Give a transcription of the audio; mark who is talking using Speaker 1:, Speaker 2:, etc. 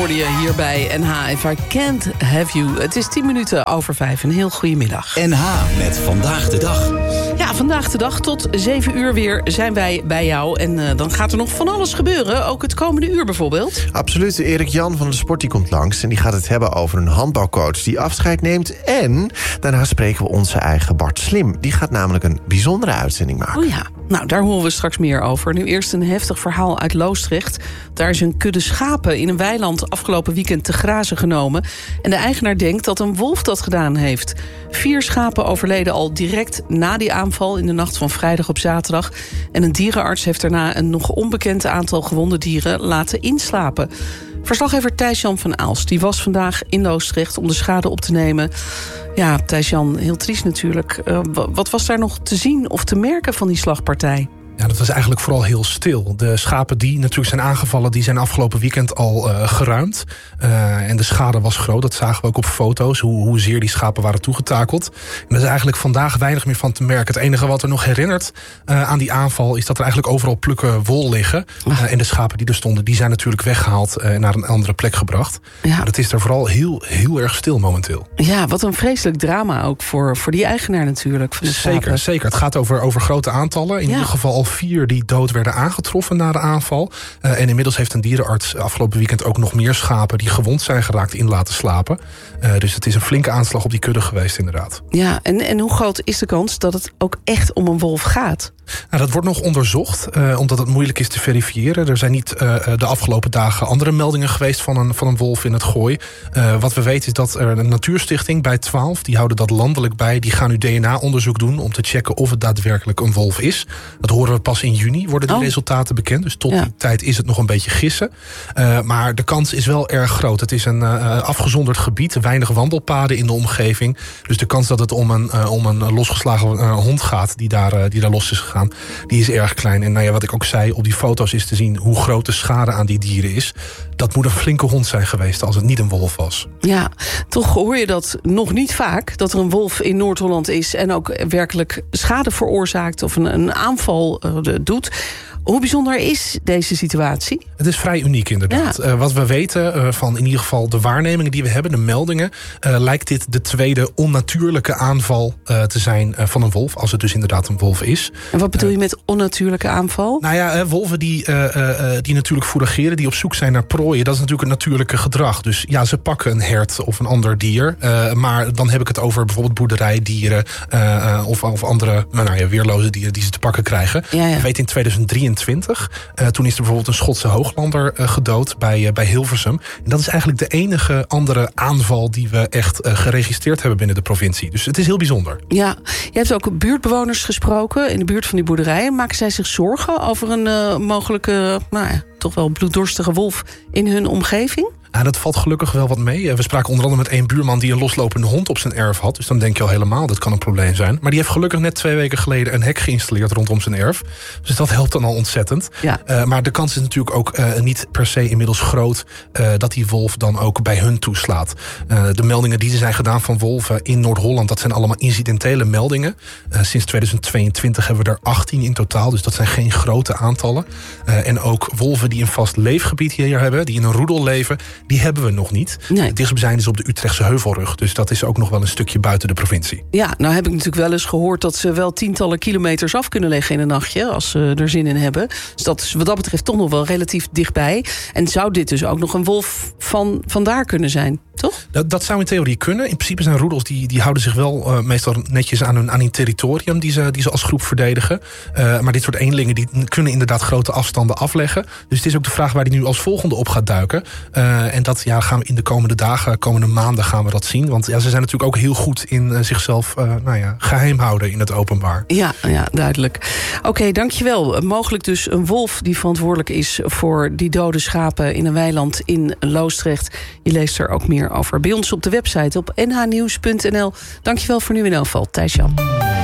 Speaker 1: hoorde je hier bij NH If I Can't Have You. Het is 10 minuten over 5. Een heel goede middag.
Speaker 2: NH met Vandaag de Dag.
Speaker 1: Ja, vandaag de dag tot 7 uur weer zijn wij bij jou. En dan gaat er nog van alles gebeuren. Ook het komende uur bijvoorbeeld.
Speaker 3: Absoluut. Erik Jan van de Sport die komt langs. En die gaat het hebben over een handbalcoach die afscheid neemt. En daarna spreken we onze eigen Bart Slim. Die gaat namelijk een bijzondere uitzending maken.
Speaker 1: Oh ja, nou daar horen we straks meer over. Nu eerst een heftig verhaal uit Loosdrecht. Daar is een kudde schapen in een weiland afgelopen weekend te grazen genomen. En de eigenaar denkt dat een wolf dat gedaan heeft. 4 schapen overleden al direct na die aanval in de nacht van vrijdag op zaterdag. En een dierenarts heeft daarna een nog onbekend aantal gewonde dieren laten inslapen. Verslaggever Thijs-Jan van Aalst die was vandaag in Loosdrecht om de schade op te nemen. Ja, Thijs-Jan, heel triest natuurlijk. Wat was daar nog te zien of te merken van die slagpartij?
Speaker 4: Ja, dat was eigenlijk vooral heel stil. De schapen die natuurlijk zijn aangevallen, die zijn afgelopen weekend al geruimd. En de schade was groot, dat zagen we ook op foto's, hoezeer die schapen waren toegetakeld. En er is eigenlijk vandaag weinig meer van te merken. Het enige wat er nog herinnert aan die aanval is dat er eigenlijk overal plukken wol liggen. En de schapen die er stonden, die zijn natuurlijk weggehaald en naar een andere plek gebracht. Ja. Maar het is er vooral heel erg stil momenteel.
Speaker 1: Ja, wat een vreselijk drama ook voor die eigenaar natuurlijk. Van de
Speaker 4: Zeker. Het gaat over grote aantallen. In ieder geval al 4 die dood werden aangetroffen na de aanval. En inmiddels heeft een dierenarts afgelopen weekend ook nog meer schapen die gewond zijn geraakt in laten slapen. Dus het is een flinke aanslag op die kudde geweest inderdaad.
Speaker 1: Ja, en hoe groot is de kans dat het ook echt om een wolf gaat?
Speaker 4: Nou, dat wordt nog onderzocht, omdat het moeilijk is te verifiëren. Er zijn niet de afgelopen dagen andere meldingen geweest van een wolf in het Gooi. Wat we weten is dat er een natuurstichting bij 12, die houden dat landelijk bij, die gaan nu DNA-onderzoek doen om te checken of het daadwerkelijk een wolf is. Dat horen we pas in juni, worden die resultaten bekend. Dus tot die tijd is het nog een beetje gissen. Maar de kans is wel erg groot. Het is een afgezonderd gebied, weinig wandelpaden in de omgeving. Dus de kans dat het om een losgeslagen hond gaat die daar los is gegaan, die is erg klein. En nou ja, wat ik ook zei, op die foto's is te zien hoe groot de schade aan die dieren is. Dat moet een flinke hond zijn geweest als het niet een wolf was.
Speaker 1: Ja, toch hoor je dat nog niet vaak, dat er een wolf in Noord-Holland is en ook werkelijk schade veroorzaakt of een aanval doet. Hoe bijzonder is deze situatie?
Speaker 4: Het is vrij uniek inderdaad. Ja. Wat we weten van in ieder geval de waarnemingen die we hebben, de meldingen, lijkt dit de tweede onnatuurlijke aanval te zijn van een wolf, als het dus inderdaad een wolf is.
Speaker 1: En wat bedoel je met onnatuurlijke aanval?
Speaker 4: Nou ja, wolven die natuurlijk forageren, die op zoek zijn naar prooien, dat is natuurlijk een natuurlijke gedrag. Dus ja, ze pakken een hert of een ander dier, maar dan heb ik het over bijvoorbeeld boerderijdieren of andere weerloze dieren die ze te pakken krijgen. Ja. We weten in 2023, toen is er bijvoorbeeld een Schotse hooglander gedood bij Hilversum. En dat is eigenlijk de enige andere aanval die we echt geregistreerd hebben binnen de provincie. Dus het is heel bijzonder. Ja,
Speaker 1: je hebt ook buurtbewoners gesproken in de buurt van die boerderijen. Maken zij zich zorgen over een mogelijke, toch wel bloeddorstige wolf in hun omgeving?
Speaker 4: Ja, dat valt gelukkig wel wat mee. We spraken onder andere met 1 buurman die een loslopende hond op zijn erf had. Dus dan denk je al helemaal, dat kan een probleem zijn. Maar die heeft gelukkig net 2 weken geleden een hek geïnstalleerd rondom zijn erf. Dus dat helpt dan al ontzettend. Ja. Maar de kans is natuurlijk ook niet per se inmiddels groot dat die wolf dan ook bij hun toeslaat. De meldingen die er zijn gedaan van wolven in Noord-Holland, dat zijn allemaal incidentele meldingen. Sinds 2022 hebben we er 18 in totaal. Dus dat zijn geen grote aantallen. En ook wolven die een vast leefgebied hier hebben, die in een roedel leven, die hebben we nog niet. Nee. Het dichtstbijzijnde is op de Utrechtse Heuvelrug. Dus dat is ook nog wel een stukje buiten de provincie.
Speaker 1: Ja, nou heb ik natuurlijk wel eens gehoord dat ze wel tientallen kilometers af kunnen leggen in een nachtje, als ze er zin in hebben. Dus dat is wat dat betreft toch nog wel relatief dichtbij. En zou dit dus ook nog een wolf van daar kunnen zijn, toch?
Speaker 4: Dat zou in theorie kunnen. In principe zijn roedels die houden zich wel meestal netjes aan hun territorium die ze als groep verdedigen. Maar dit soort eenlingen die kunnen inderdaad grote afstanden afleggen. Dus het is ook de vraag waar die nu als volgende op gaat duiken. En dat gaan we in de komende dagen, komende maanden gaan we dat zien. Want ja, ze zijn natuurlijk ook heel goed in zichzelf geheim houden in het openbaar.
Speaker 1: Ja, duidelijk. Oké, dankjewel. Mogelijk dus een wolf die verantwoordelijk is voor die dode schapen in een weiland in Loosdrecht. Je leest er ook meer over bij ons op de website op nhnieuws.nl. Dankjewel voor nu in elk geval, Thijs-Jan.